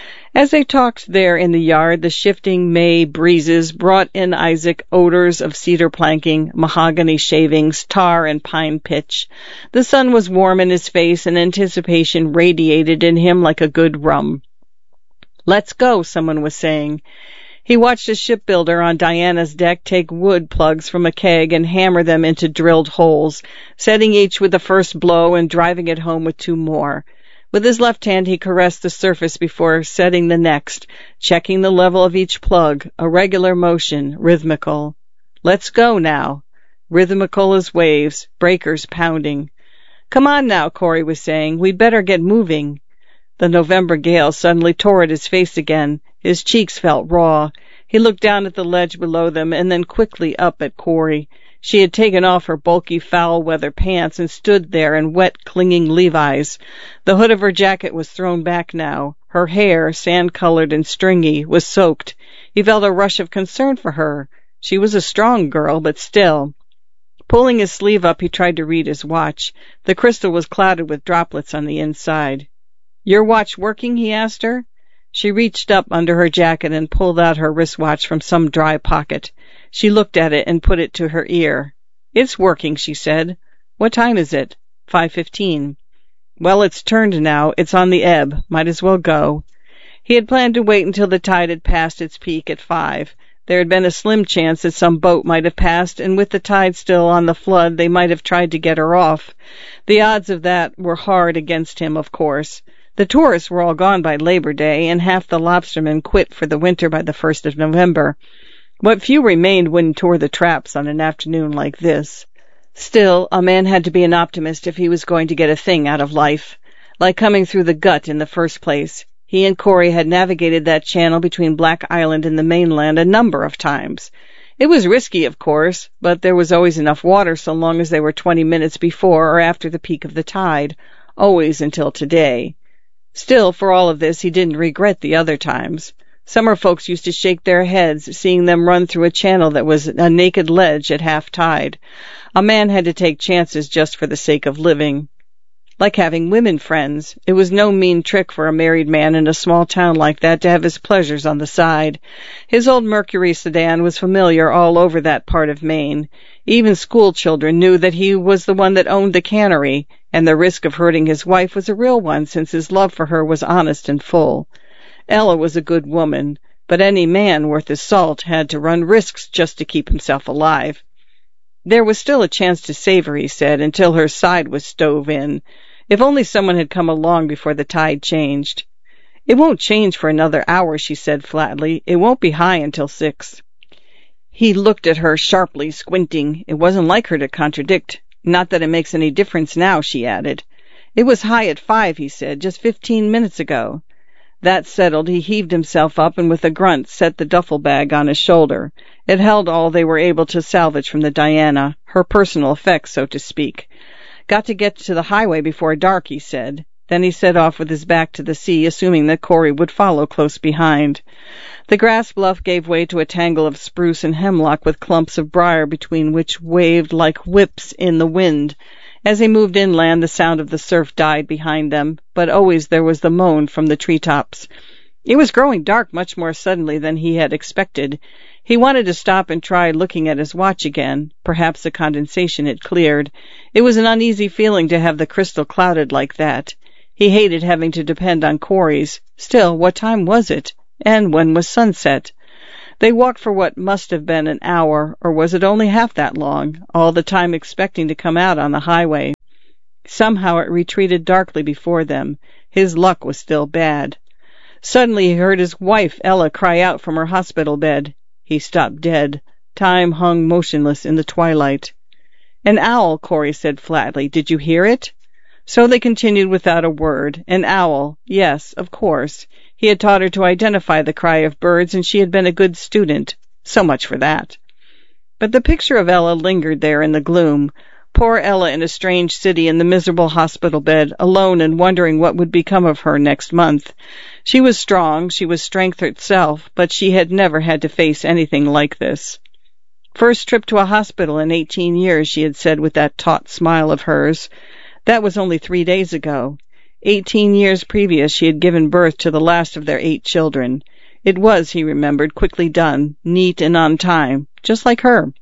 As they talked there in the yard, the shifting May breezes brought in Isaac odors of cedar planking, mahogany shavings, tar and pine pitch. The sun was warm in his face, and anticipation radiated in him like a good rum. "Let's go," someone was saying. He watched a shipbuilder on Diana's deck take wood plugs from a keg and hammer them into drilled holes, setting each with the first blow and driving it home with 2 more. With his left hand he caressed the surface before setting the next, checking the level of each plug, a regular motion, rhythmical. "Let's go now." Rhythmical as waves, breakers pounding. "Come on now," Corey was saying. "We'd better get moving." The November gale suddenly tore at his face again. His cheeks felt raw. He looked down at the ledge below them and then quickly up at Corey. She had taken off her bulky foul-weather pants and stood there in wet, clinging Levi's. The hood of her jacket was thrown back now. Her hair, sand-colored and stringy, was soaked. He felt a rush of concern for her. She was a strong girl, but still. Pulling his sleeve up, he tried to read his watch. The crystal was clouded with droplets on the inside. "Your watch working?" he asked her. She reached up under her jacket and pulled out her wristwatch from some dry pocket. She looked at it and put it to her ear. "It's working," she said. "What time is it?" 5:15. "Well, it's turned now. It's on the ebb. Might as well go." He had planned to wait until the tide had passed its peak at 5. There had been a slim chance that some boat might have passed, and with the tide still on the flood, they might have tried to get her off. The odds of that were hard against him, of course. The tourists were all gone by Labor Day, and half the lobstermen quit for the winter by the 1st of November. What few remained wouldn't tour the traps on an afternoon like this. Still, a man had to be an optimist if he was going to get a thing out of life. Like coming through the gut in the first place. He and Corey had navigated that channel between Black Island and the mainland a number of times. It was risky, of course, but there was always enough water so long as they were 20 minutes before or after the peak of the tide, always until today. Still, for all of this, he didn't regret the other times. Summer folks used to shake their heads, seeing them run through a channel that was a naked ledge at half tide. A man had to take chances just for the sake of living. Like having women friends. It was no mean trick for a married man in a small town like that to have his pleasures on the side. His old Mercury sedan was familiar all over that part of Maine. Even school children knew that he was the one that owned the cannery, and the risk of hurting his wife was a real one since his love for her was honest and full. Ella was a good woman, but any man worth his salt had to run risks just to keep himself alive. There was still a chance to save her, he said, until her side was stove in. If only someone had come along before the tide changed. "It won't change for another hour," she said flatly. "It won't be high until 6. He looked at her sharply, squinting. It wasn't like her to contradict. "Not that it makes any difference now," she added. "It was high at 5, he said, just 15 minutes ago. That settled, he heaved himself up and with a grunt set the duffel bag on his shoulder. It held all they were able to salvage from the Diana, her personal effects, so to speak. "Got to get to the highway before dark," he said. Then he set off with his back to the sea, assuming that Corey would follow close behind. The grass bluff gave way to a tangle of spruce and hemlock with clumps of briar between which waved like whips in the wind. As they moved inland, the sound of the surf died behind them, but always there was the moan from the treetops. It was growing dark much more suddenly than he had expected. He wanted to stop and try looking at his watch again. Perhaps the condensation had cleared. It was an uneasy feeling to have the crystal clouded like that. He hated having to depend on Corey's. Still, what time was it? And when was sunset? They walked for what must have been an hour, or was it only half that long, all the time expecting to come out on the highway. Somehow it retreated darkly before them. His luck was still bad. Suddenly he heard his wife, Ella, cry out from her hospital bed. He stopped dead. Time hung motionless in the twilight. "An owl," Corey said flatly. "Did you hear it?" So they continued without a word. An owl. Yes, of course. He had taught her to identify the cry of birds, and she had been a good student. So much for that. But the picture of Ella lingered there in the gloom. Poor Ella in a strange city in the miserable hospital bed, alone and wondering what would become of her next month. She was strong, she was strength itself, but she had never had to face anything like this. "First trip to a hospital in 18 years, she had said with that taut smile of hers. That was only 3 days ago. 18 years previous she had given birth to the last of their 8 children. It was, he remembered, quickly done, neat and on time, just like her.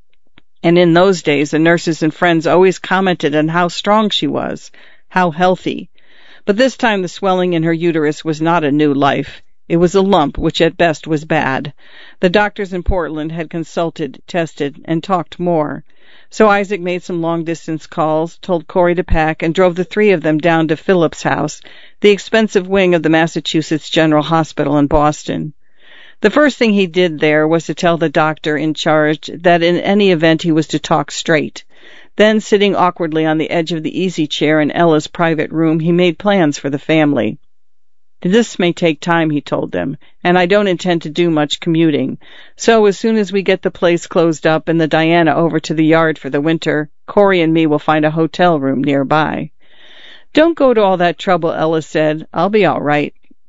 And in those days the nurses and friends always commented on how strong she was, how healthy. But this time the swelling in her uterus was not a new life. It was a lump, which at best was bad. The doctors in Portland had consulted, tested, and talked more. So Isaac made some long-distance calls, told Corey to pack, and drove the 3 of them down to Phillips House, the expensive wing of the Massachusetts General Hospital in Boston. The first thing he did there was to tell the doctor in charge that in any event he was to talk straight. Then, sitting awkwardly on the edge of the easy chair in Ella's private room, he made plans for the family. "This may take time," he told them, "and I don't intend to do much commuting. So as soon as we get the place closed up and the Diana over to the yard for the winter, Corey and me will find a hotel room nearby." "Don't go to all that trouble," Ella said. "I'll be all right."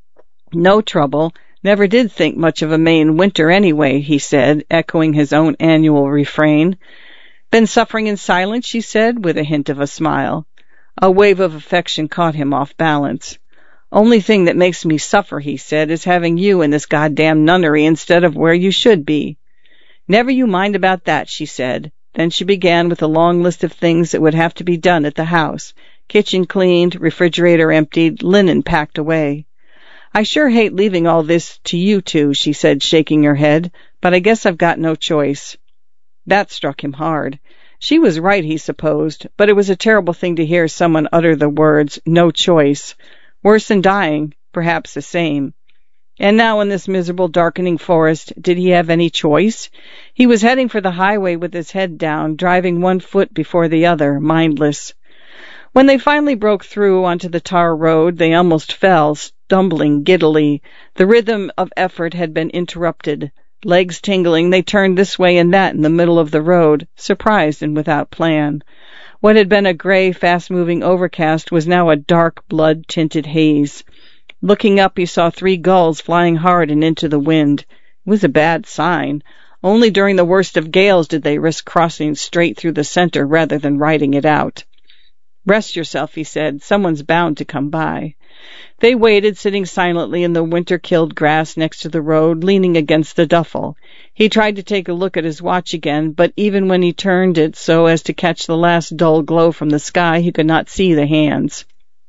"No trouble. Never did think much of a Maine winter anyway," he said, echoing his own annual refrain. "Been suffering in silence," she said, with a hint of a smile. A wave of affection caught him off balance. Only thing that makes me suffer, he said, is having you in this goddamn nunnery instead of where you should be. Never you mind about that, she said. Then she began with a long list of things that would have to be done at the house. Kitchen cleaned, refrigerator emptied, linen packed away. I sure hate leaving all this to you two, she said, shaking her head, but I guess I've got no choice. That struck him hard. She was right, he supposed, but it was a terrible thing to hear someone utter the words, no choice. Worse than dying, perhaps the same. And now in this miserable, darkening forest, did he have any choice? He was heading for the highway with his head down, driving one foot before the other, mindless. When they finally broke through onto the tar road, they almost fell, stumbling giddily. The rhythm of effort had been interrupted. Legs tingling, they turned this way and that in the middle of the road, surprised and without plan. What had been a gray, fast-moving overcast was now a dark, blood-tinted haze. Looking up, he saw 3 gulls flying hard and into the wind. It was a bad sign. Only during the worst of gales did they risk crossing straight through the center rather than riding it out. Rest yourself, he said. Someone's bound to come by. They waited, sitting silently in the winter-killed grass next to the road, leaning against the duffel. He tried to take a look at his watch again, but even when he turned it so as to catch the last dull glow from the sky, he could not see the hands.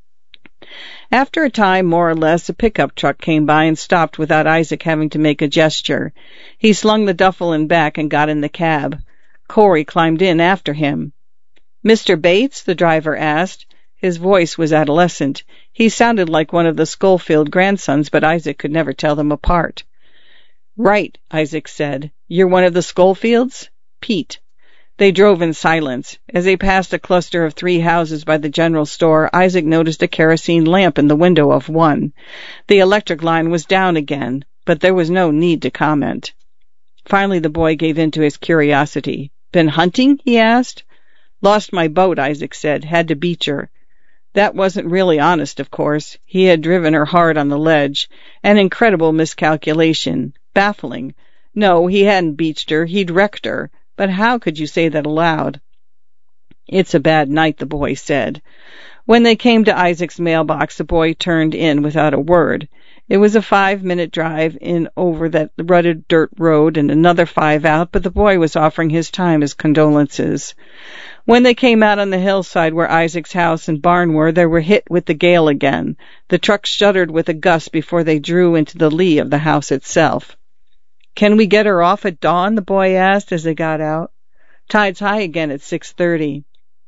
After a time, more or less, a pickup truck came by and stopped without Isaac having to make a gesture. He slung the duffel in back and got in the cab. Corey climbed in after him. "Mr. Bates?" the driver asked. His voice was adolescent. He sounded like one of the Schofield grandsons, but Isaac could never tell them apart. "Right," Isaac said. "You're one of the Schofields?" "Pete." They drove in silence. As they passed a cluster of 3 houses by the general store, Isaac noticed a kerosene lamp in the window of one. The electric line was down again, but there was no need to comment. Finally the boy gave in to his curiosity. "Been hunting?" he asked. "Lost my boat," Isaac said. "Had to beach her." That wasn't really honest, of course. He had driven her hard on the ledge. An incredible miscalculation. Baffling. No, he hadn't beached her. He'd wrecked her. But how could you say that aloud? "It's a bad night," the boy said. When they came to Isaac's mailbox, the boy turned in without a word. It was a 5-minute drive in over that rutted dirt road and another 5 out, but the boy was offering his time as condolences. When they came out on the hillside where Isaac's house and barn were, they were hit with the gale again. The truck shuddered with a gust before they drew into the lee of the house itself. "Can we get her off at dawn?" the boy asked as they got out. "Tide's high again at 6:30.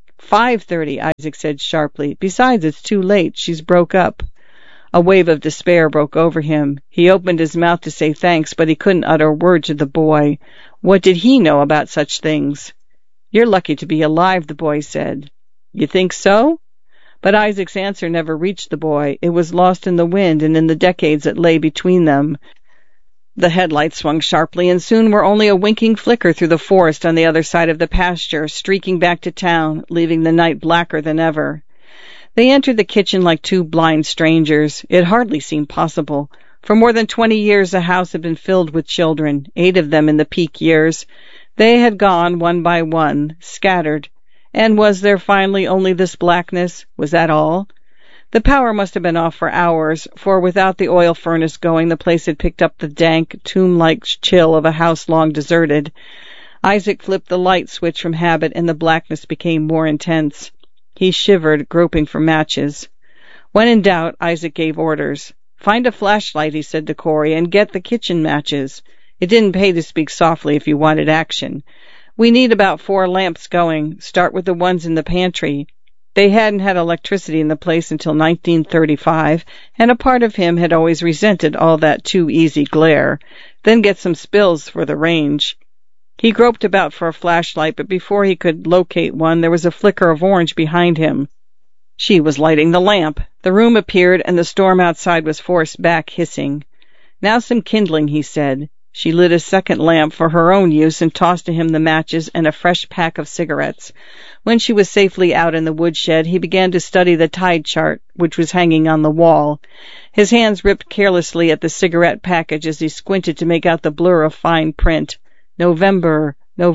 5:30, Isaac said sharply. "Besides, it's too late. She's broke up." A wave of despair broke over him. He opened his mouth to say thanks, but he couldn't utter a word to the boy. What did he know about such things? "You're lucky to be alive," the boy said. "You think so?" But Isaac's answer never reached the boy. It was lost in the wind and in the decades that lay between them. The headlights swung sharply and soon were only a winking flicker through the forest on the other side of the pasture, streaking back to town, leaving the night blacker than ever. They entered the kitchen like 2 blind strangers. It hardly seemed possible. For more than 20 years the house had been filled with children, 8 of them in the peak years. They had gone one by one, scattered. And was there finally only this blackness? Was that all? The power must have been off for hours, for without the oil furnace going, the place had picked up the dank, tomb-like chill of a house long deserted. Isaac flipped the light switch from habit, and the blackness became more intense. He shivered, groping for matches. When in doubt, Isaac gave orders. "Find a flashlight," he said to Corey, "and get the kitchen matches. It didn't pay to speak softly if you wanted action. We need about 4 lamps going. Start with the ones in the pantry." They hadn't had electricity in the place until 1935, and a part of him had always resented all that too easy glare. Then get some spills for the range. He groped about for a flashlight, but before he could locate one, there was a flicker of orange behind him. She was lighting the lamp. The room appeared, and the storm outside was forced back, hissing. "Now some kindling," he said. She lit a second lamp for her own use and tossed to him the matches and a fresh pack of cigarettes. When she was safely out in the woodshed, he began to study the tide chart, which was hanging on the wall. His hands ripped carelessly at the cigarette package as he squinted to make out the blur of fine print. November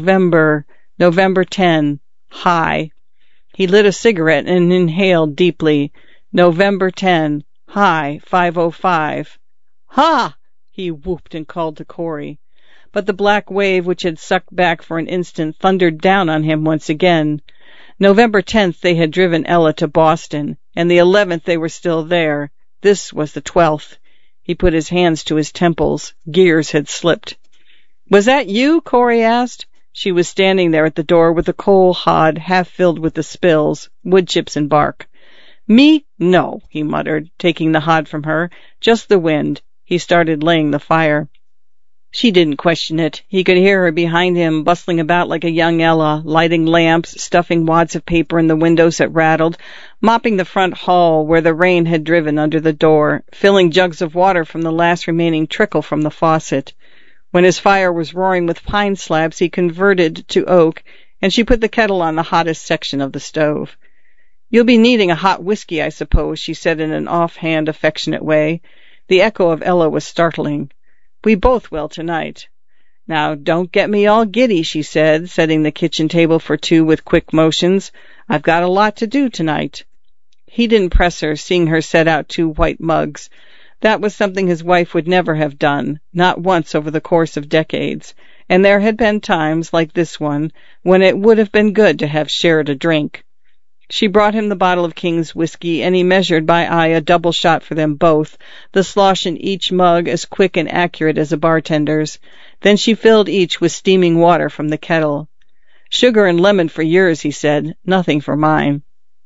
10, high. He lit a cigarette and inhaled deeply. November 10, Hi, 505. Ha! He whooped and called to Corey. But the black wave which had sucked back for an instant thundered down on him once again. November 10th they had driven Ella to Boston, and the 11th they were still there. This was the 12th. He put his hands to his temples. Gears had slipped. Was that you? Corey asked. She was standing there at the door with the coal hod half filled with the spills, wood chips and bark. Me? No, he muttered, taking the hod from her. Just the wind. He started laying the fire. She didn't question it. He could hear her behind him, bustling about like a young Ella, lighting lamps, stuffing wads of paper in the windows that rattled, mopping the front hall where the rain had driven under the door, filling jugs of water from the last remaining trickle from the faucet. When his fire was roaring with pine slabs, he converted to oak, and she put the kettle on the hottest section of the stove. You'll be needing a hot whiskey, I suppose, she said in an offhand, affectionate way. The echo of Ella was startling. We both will tonight. Now, don't get me all giddy, she said, setting the kitchen table for two with quick motions. I've got a lot to do tonight. He didn't press her, seeing her set out 2 white mugs. That was something his wife would never have done, not once over the course of decades, and there had been times, like this one, when it would have been good to have shared a drink. She brought him the bottle of King's whiskey, and he measured by eye a double shot for them both, the slosh in each mug as quick and accurate as a bartender's. Then she filled each with steaming water from the kettle. Sugar and lemon for yours, he said, nothing for mine.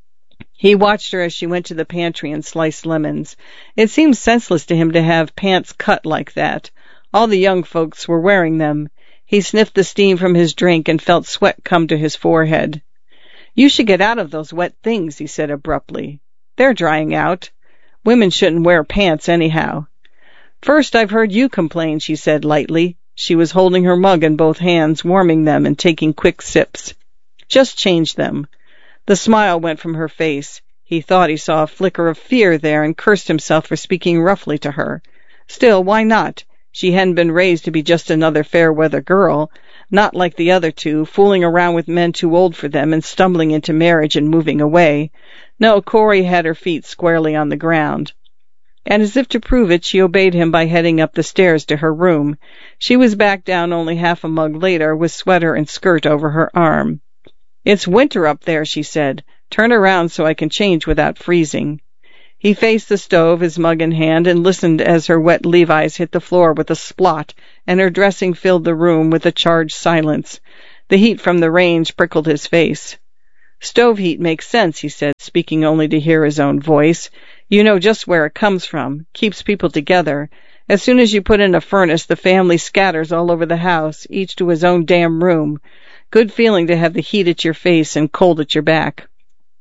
He watched her as she went to the pantry and sliced lemons. It seemed senseless to him to have pants cut like that. All the young folks were wearing them. He sniffed the steam from his drink and felt sweat come to his forehead. You should get out of those wet things, he said abruptly. They're drying out. Women shouldn't wear pants anyhow. First I've heard you complain, she said lightly. She was holding her mug in both hands, warming them and taking quick sips. Just change them. The smile went from her face. He thought he saw a flicker of fear there and cursed himself for speaking roughly to her. Still, why not? She hadn't been raised to be just another fair-weather girl, not like the other two, fooling around with men too old for them and stumbling into marriage and moving away. No, Corey had her feet squarely on the ground. And as if to prove it, she obeyed him by heading up the stairs to her room. She was back down only half a mug later, with sweater and skirt over her arm. It's winter up there, she said. Turn around so I can change without freezing. He faced the stove, his mug in hand, and listened as her wet Levi's hit the floor with a splot, and her dressing filled the room with a charged silence. The heat from the range prickled his face. Stove heat makes sense, he said, speaking only to hear his own voice. You know just where it comes from. Keeps people together. As soon as you put in a furnace, the family scatters all over the house, each to his own damn room. Good feeling to have the heat at your face and cold at your back.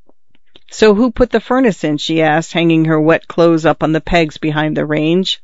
So who put the furnace in, she asked, hanging her wet clothes up on the pegs behind the range.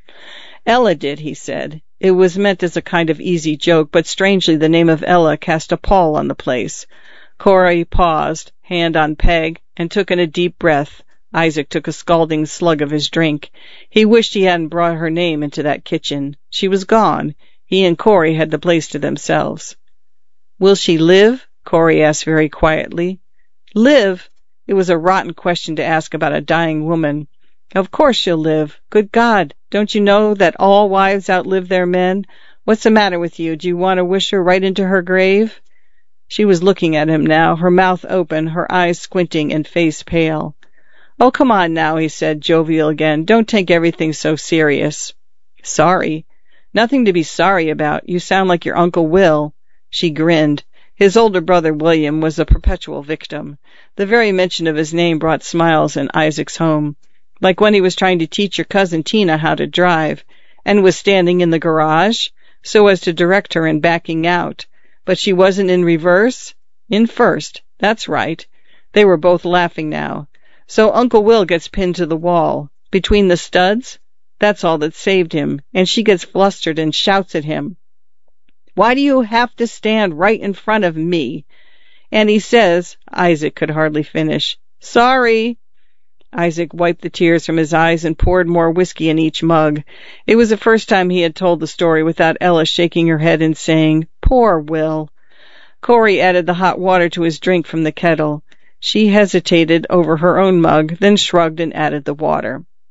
Ella did, he said. It was meant as a kind of easy joke, but strangely the name of Ella cast a pall on the place. Corey paused, hand on peg, and took in a deep breath. Isaac took a scalding slug of his drink. He wished he hadn't brought her name into that kitchen. She was gone. He and Corey had the place to themselves. Will she live? Corey asked very quietly. Live? It was a rotten question to ask about a dying woman. Of course she'll live. Good God, don't you know that all wives outlive their men? What's the matter with you? Do you want to wish her right into her grave? She was looking at him now, her mouth open, her eyes squinting and face pale. Oh, come on now, he said, jovial again. Don't take everything so serious. Sorry? Nothing to be sorry about. You sound like your Uncle Will. She grinned. His older brother, William, was a perpetual victim. The very mention of his name brought smiles in Isaac's home, like when he was trying to teach your cousin Tina how to drive, and was standing in the garage, so as to direct her in backing out. But she wasn't in reverse? In first. That's right. They were both laughing now. So Uncle Will gets pinned to the wall. Between the studs? That's all that saved him, and she gets flustered and shouts at him. Why do you have to stand right in front of me? And he says, Isaac could hardly finish, Sorry. Isaac wiped the tears from his eyes and poured more whiskey in each mug. It was the first time he had told the story without Ella shaking her head and saying, Poor Will. Corey added the hot water to his drink from the kettle. She hesitated over her own mug, then shrugged and added the water.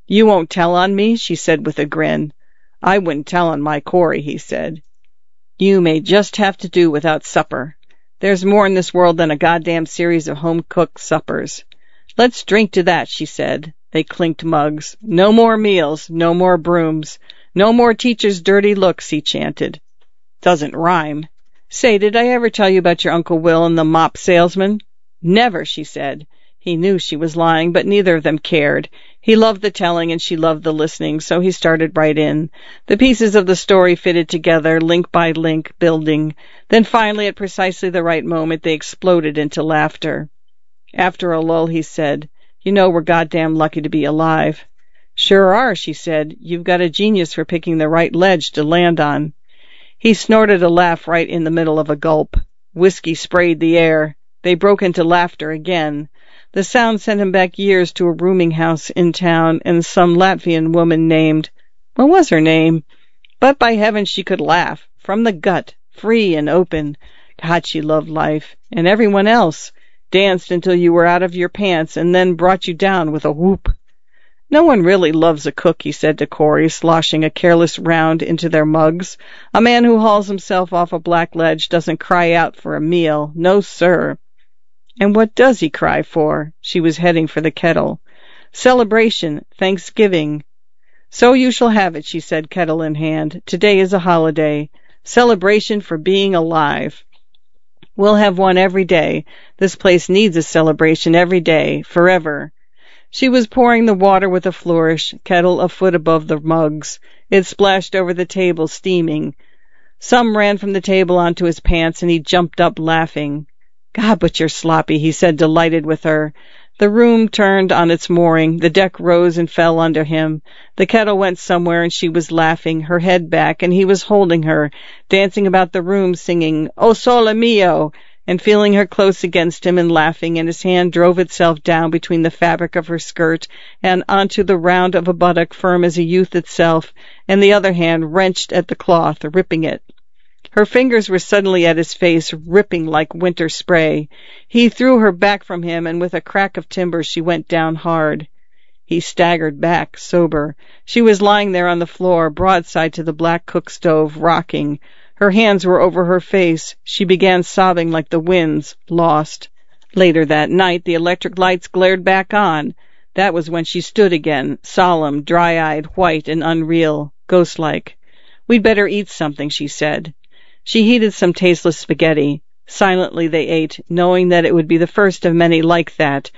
You won't tell on me? She said with a grin. I wouldn't tell on my Corey, he said. You may just have to do without supper. There's more in this world than a goddamn series of home-cooked suppers. Let's drink to that, she said. They clinked mugs. No more meals, no more brooms. No more teachers' dirty looks, he chanted. Doesn't rhyme. Say, did I ever tell you about your Uncle Will and the mop salesman? Never, she said. He knew she was lying, but neither of them cared. He loved the telling and she loved the listening, so he started right in. The pieces of the story fitted together, link by link, building. Then finally, at precisely the right moment, they exploded into laughter. After a lull, he said, You know we're goddamn lucky to be alive. Sure are, she said. You've got a genius for picking the right ledge to land on. He snorted a laugh right in the middle of a gulp. Whiskey sprayed the air. They broke into laughter again. The sound sent him back years to a rooming house in town and some Latvian woman named... What was her name? But by heaven she could laugh. From the gut. Free and open. God, she loved life. And everyone else. Danced until you were out of your pants and then brought you down with a whoop. No one really loves a cook, he said to Corey, sloshing a careless round into their mugs. A man who hauls himself off a black ledge doesn't cry out for a meal. No, sir. And what does he cry for? She was heading for the kettle. Celebration, Thanksgiving. So you shall have it, she said, kettle in hand. Today is a holiday. Celebration for being alive. We'll have one every day. This place needs a celebration every day, forever. She was pouring the water with a flourish, kettle a foot above the mugs. It splashed over the table, steaming. Some ran from the table onto his pants, and he jumped up, laughing. God, but you're sloppy, he said, delighted with her. The room turned on its mooring. The deck rose and fell under him. The kettle went somewhere, and she was laughing, her head back, and he was holding her, dancing about the room, singing, O Sole Mio, and feeling her close against him and laughing, and his hand drove itself down between the fabric of her skirt and onto the round of a buttock firm as a youth itself, and the other hand wrenched at the cloth, ripping it. Her fingers were suddenly at his face, ripping like winter spray. He threw her back from him, and with a crack of timber she went down hard. He staggered back, sober. She was lying there on the floor, broadside to the black cook stove, rocking. Her hands were over her face. She began sobbing like the winds, lost. Later that night, the electric lights glared back on. That was when she stood again, solemn, dry-eyed, white and unreal, ghost-like. We'd better eat something, she said. She heated some tasteless spaghetti. Silently they ate, knowing that it would be the first of many like that,